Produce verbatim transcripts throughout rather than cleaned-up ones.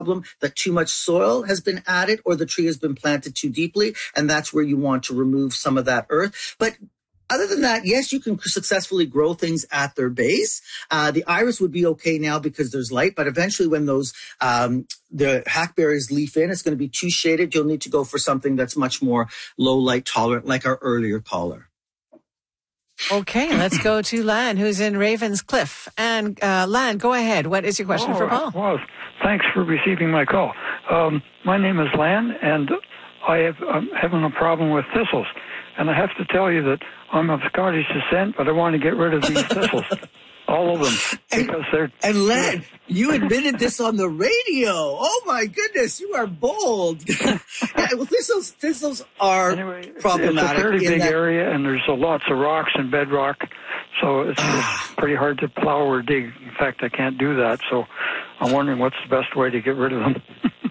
problem that too much soil has been added or the tree has been planted too deeply, and that's where you want to remove some of that earth. But other than that, yes, you can successfully grow things at their base. Uh, the iris would be okay now because there's light, but eventually when those um, the hackberries leaf in, it's going to be too shaded. You'll need to go for something that's much more low light tolerant, like our earlier caller. Okay, let's go to Lan, who's in Ravens Cliff. And uh, Lan, go ahead. What is your question oh, for Paul? Well, thanks for receiving my call. Um, my name is Lan, and I have, I'm having a problem with thistles. And I have to tell you that I'm of Scottish descent, but I want to get rid of these thistles. All of them. Because they're... And Len, you admitted this on the radio. Oh, my goodness. You are bold. Yeah, well, thistles, thistles are anyway, problematic. It's a fairly big that... area, and there's uh, lots of rocks and bedrock. So it's, it's pretty hard to plow or dig. In fact, I can't do that. So I'm wondering what's the best way to get rid of them.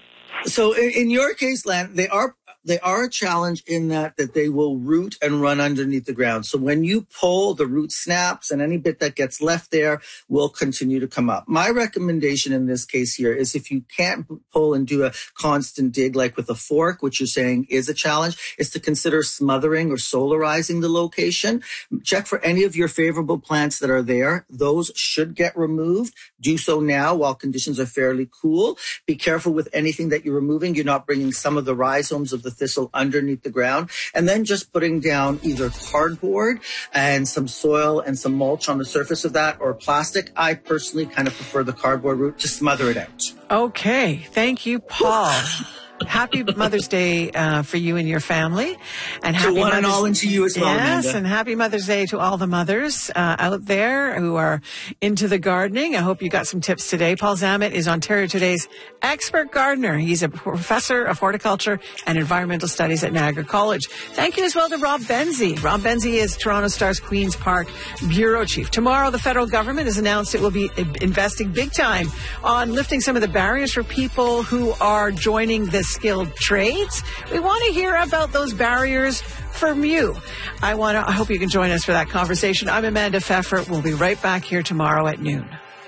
So in, in your case, Len, they are... They are a challenge in that, that they will root and run underneath the ground. So when you pull, the root snaps and any bit that gets left there will continue to come up. My recommendation in this case here is if you can't pull and do a constant dig like with a fork, which you're saying is a challenge, is to consider smothering or solarizing the location. Check for any of your favorable plants that are there. Those should get removed. Do so now while conditions are fairly cool. Be careful with anything that you're removing. You're not bringing some of the rhizomes of the thistle underneath the ground, and then just putting down either cardboard and some soil and some mulch on the surface of that, or plastic. I personally kind of prefer the cardboard route to smother it out. Okay. Thank you, Paul. Happy Mother's Day uh, for you and your family. And happy to one Mother's... and all, and to you as well, Yes, Amanda. And happy Mother's Day to all the mothers uh, out there who are into the gardening. I hope you got some tips today. Paul Zammit is Ontario Today's expert gardener. He's a professor of horticulture and environmental studies at Niagara College. Thank you as well to Rob Benzie. Rob Benzie is Toronto Star's Queen's Park Bureau Chief. Tomorrow, the federal government has announced it will be investing big time on lifting some of the barriers for people who are joining this skilled trades. We want to hear about those barriers from you. I want to, I hope you can join us for that conversation. I'm Amanda Pfeffer. We'll be right back here tomorrow at noon.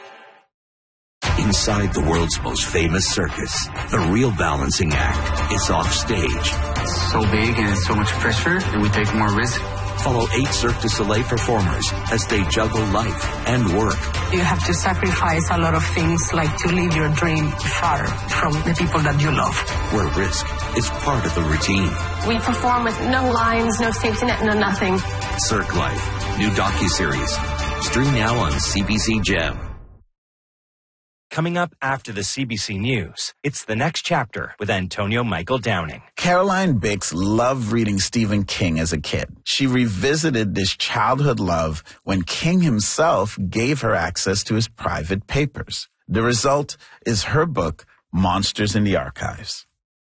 Inside the world's most famous circus, the real balancing act is off stage. It's so big and it's so much pressure that we take more risk. Follow eight Cirque du Soleil performers as they juggle life and work. You have to sacrifice a lot of things, like to leave your dream far from the people that you love. Where risk is part of the routine. We perform with no lines, no safety net, no nothing. Cirque Life, new docuseries. Stream now on C B C Gem. Coming up after the C B C News, it's The Next Chapter with Antonio Michael Downing. Caroline Bix loved reading Stephen King as a kid. She revisited this childhood love when King himself gave her access to his private papers. The result is her book, Monsters in the Archives.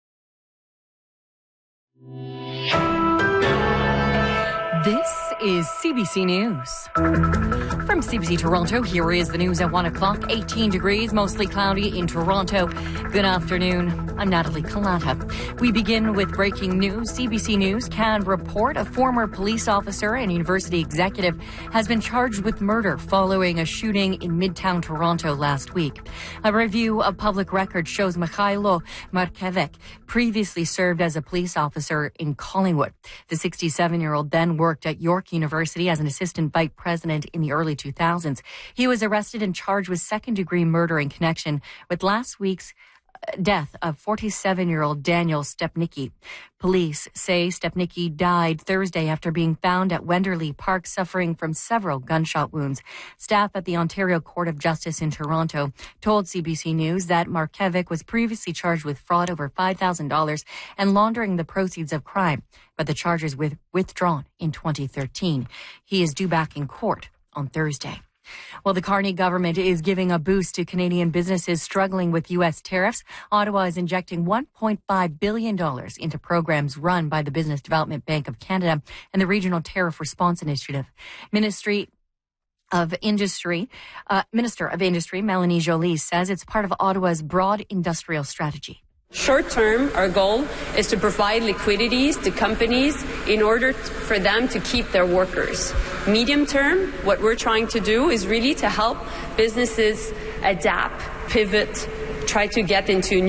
This is C B C News. From C B C Toronto, here is the news at one o'clock. eighteen degrees, mostly cloudy in Toronto. Good afternoon. I'm Natalie Kalata. We begin with breaking news. C B C News can report a former police officer and university executive has been charged with murder following a shooting in Midtown Toronto last week. A review of public records shows Mikhailo Markevich previously served as a police officer in Collingwood. The sixty-seven-year-old then worked at York University as an assistant vice president in the early two thousands. He was arrested and charged with second-degree murder in connection with last week's death of forty-seven-year-old Daniel Stepnicki. Police say Stepnicki died Thursday after being found at Wenderley Park suffering from several gunshot wounds. Staff at the Ontario Court of Justice in Toronto told C B C News that Markevich was previously charged with fraud over five thousand dollars and laundering the proceeds of crime, but the charges were withdrawn in twenty thirteen. He is due back in court on Thursday. Well, the Carney government is giving a boost to Canadian businesses struggling with U S tariffs. Ottawa is injecting one point five billion dollars into programs run by the Business Development Bank of Canada and the Regional Tariff Response Initiative. Ministry of Industry, uh, Minister of Industry Melanie Joly says it's part of Ottawa's broad industrial strategy. Short term, our goal is to provide liquidities to companies in order for them to keep their workers. Medium term, what we're trying to do is really to help businesses adapt, pivot, try to get into